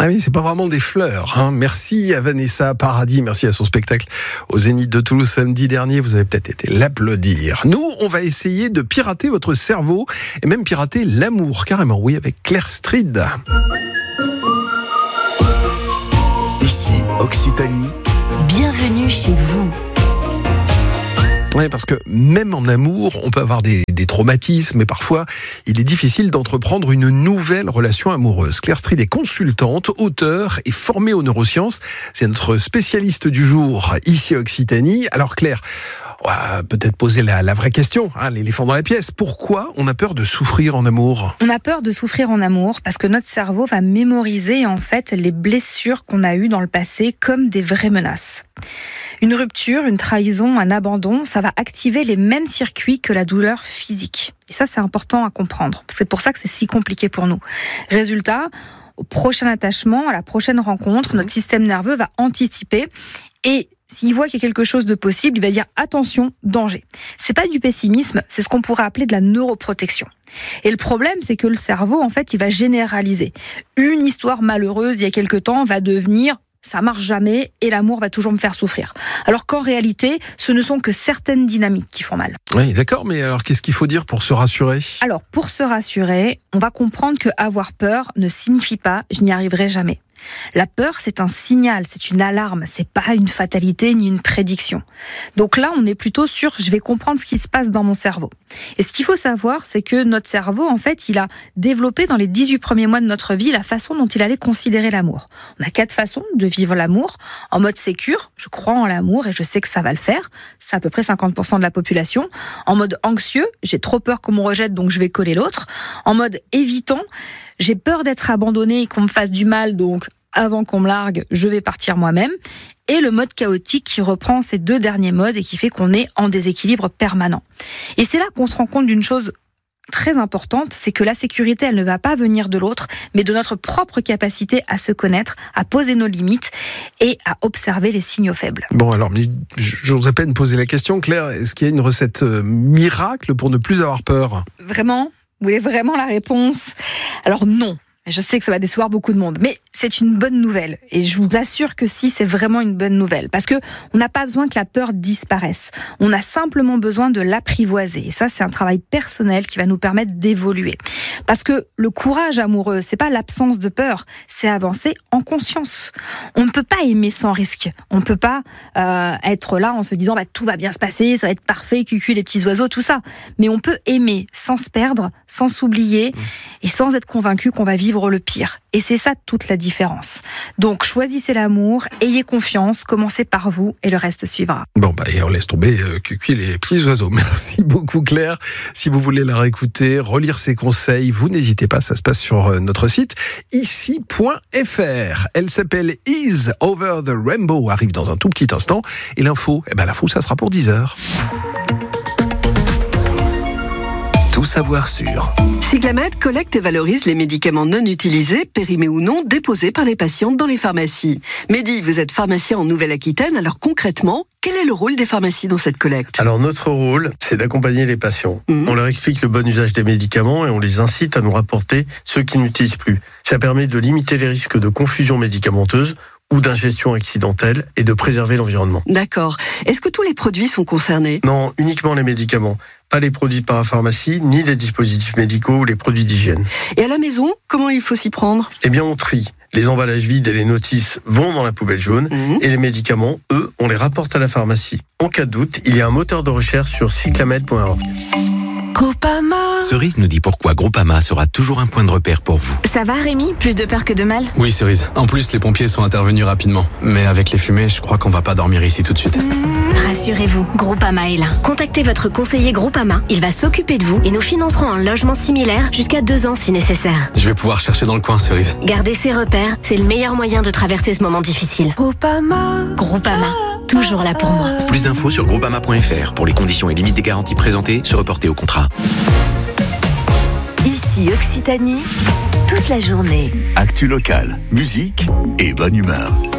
Ah oui, c'est pas vraiment des fleurs, hein. Merci à Vanessa Paradis, merci à son spectacle au Zénith de Toulouse samedi dernier. Vous avez peut-être été l'applaudir. Nous, on va essayer de pirater votre cerveau et même pirater l'amour, carrément, oui, avec Claire Stride. Ici, Occitanie. Bienvenue chez vous. Oui, parce que même en amour, on peut avoir des traumatismes, mais parfois, il est difficile d'entreprendre une nouvelle relation amoureuse. Claire Stride est consultante, auteure et formée aux neurosciences. C'est notre spécialiste du jour ici à Occitanie. Alors Claire, on va peut-être poser la vraie question, hein, l'éléphant dans la pièce. Pourquoi on a peur de souffrir en amour ? On a peur de souffrir en amour parce que notre cerveau va mémoriser en fait les blessures qu'on a eues dans le passé comme des vraies menaces. Une rupture, une trahison, un abandon, ça va activer les mêmes circuits que la douleur physique. Et ça, c'est important à comprendre. C'est pour ça que c'est si compliqué pour nous. Résultat, au prochain attachement, à la prochaine rencontre, notre système nerveux va anticiper et s'il voit qu'il y a quelque chose de possible, il va dire attention, danger. C'est pas du pessimisme, c'est ce qu'on pourrait appeler de la neuroprotection. Et le problème, c'est que le cerveau, en fait, il va généraliser. Une histoire malheureuse, il y a quelque temps, va devenir ça marche jamais et l'amour va toujours me faire souffrir. Alors qu'en réalité, ce ne sont que certaines dynamiques qui font mal. Oui, d'accord, mais alors qu'est-ce qu'il faut dire pour se rassurer ? Alors, pour se rassurer, on va comprendre que avoir peur ne signifie pas « je n'y arriverai jamais ». La peur, c'est un signal, c'est une alarme, c'est pas une fatalité ni une prédiction. Donc là, on est plutôt sur « je vais comprendre ce qui se passe dans mon cerveau ». Et ce qu'il faut savoir, c'est que notre cerveau, en fait, il a développé dans les 18 premiers mois de notre vie la façon dont il allait considérer l'amour. On a 4 façons de vivre l'amour. En mode sécure, je crois en l'amour et je sais que ça va le faire. C'est à peu près 50% de la population. En mode anxieux, j'ai trop peur qu'on me rejette, donc je vais coller l'autre. En mode évitant, j'ai peur d'être abandonné et qu'on me fasse du mal, donc avant qu'on me largue, je vais partir moi-même. Et le mode chaotique qui reprend ces 2 derniers modes et qui fait qu'on est en déséquilibre permanent. Et c'est là qu'on se rend compte d'une chose très importante, c'est que la sécurité, elle ne va pas venir de l'autre, mais de notre propre capacité à se connaître, à poser nos limites et à observer les signaux faibles. Bon, alors, mais j'ose à peine poser la question, Claire, est-ce qu'il y a une recette miracle pour ne plus avoir peur ? Vraiment ? Vous voulez vraiment la réponse ? Alors non. Je sais que ça va décevoir beaucoup de monde, mais c'est une bonne nouvelle. Et je vous assure que si, c'est vraiment une bonne nouvelle. Parce que on n'a pas besoin que la peur disparaisse. On a simplement besoin de l'apprivoiser. Et ça, c'est un travail personnel qui va nous permettre d'évoluer. Parce que le courage amoureux, c'est pas l'absence de peur, c'est avancer en conscience. On ne peut pas aimer sans risque. On ne peut pas être là en se disant tout va bien se passer, ça va être parfait, cucu, les petits oiseaux, tout ça. Mais on peut aimer sans se perdre, sans s'oublier et sans être convaincu qu'on va vivre le pire. Et c'est ça toute la différence. Donc choisissez l'amour, ayez confiance, commencez par vous et le reste suivra. Bon, et on laisse tomber cucu les petits oiseaux. Merci beaucoup Claire. Si vous voulez la réécouter, relire ses conseils, vous n'hésitez pas, ça se passe sur notre site ici.fr. Elle s'appelle Is Over the Rainbow, arrive dans un tout petit instant. Et l'info, ça sera pour 10h. Tout savoir sur. Cyclamed collecte et valorise les médicaments non utilisés, périmés ou non, déposés par les patientes dans les pharmacies. Mehdi, vous êtes pharmacien en Nouvelle-Aquitaine, alors concrètement, quel est le rôle des pharmacies dans cette collecte ? Alors notre rôle, c'est d'accompagner les patients. On leur explique le bon usage des médicaments et on les incite à nous rapporter ceux qu'ils n'utilisent plus. Ça permet de limiter les risques de confusion médicamenteuse ou d'ingestion accidentelle et de préserver l'environnement. D'accord. Est-ce que tous les produits sont concernés ? Non, uniquement les médicaments. Pas les produits de parapharmacie, ni les dispositifs médicaux ou les produits d'hygiène. Et à la maison, comment il faut s'y prendre ? Eh bien, on trie. Les emballages vides et les notices vont dans la poubelle jaune et les médicaments, eux, on les rapporte à la pharmacie. En cas de doute, il y a un moteur de recherche sur cyclamed.org. Groupama. Cerise nous dit pourquoi Groupama sera toujours un point de repère pour vous. Ça va Rémi ? Plus de peur que de mal ? Oui Cerise. En plus, les pompiers sont intervenus rapidement. Mais avec les fumées, je crois qu'on va pas dormir ici tout de suite. Rassurez-vous, Groupama est là. Contactez votre conseiller Groupama. Il va s'occuper de vous et nous financerons un logement similaire jusqu'à 2 ans si nécessaire. Je vais pouvoir chercher dans le coin, Cerise. Gardez ses repères, c'est le meilleur moyen de traverser ce moment difficile. Groupama. Toujours là pour moi. Plus d'infos sur groupama.fr. Pour les conditions et limites des garanties présentées, se reporter au contrat. Ici Occitanie, toute la journée. Actu locale, musique et bonne humeur.